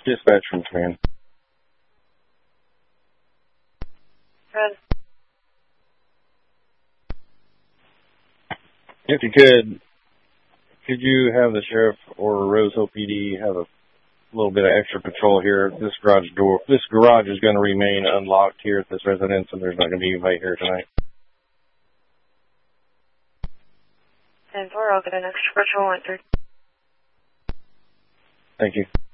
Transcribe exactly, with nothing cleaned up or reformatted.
Dispatch from command. Red. If you could, could you have the sheriff or Roseville P D have a little bit of extra patrol here? This garage door, this garage is going to remain unlocked here at this residence, and there's not going to be anybody here tonight. And four, I'll get an extra patrol entered. Thank you.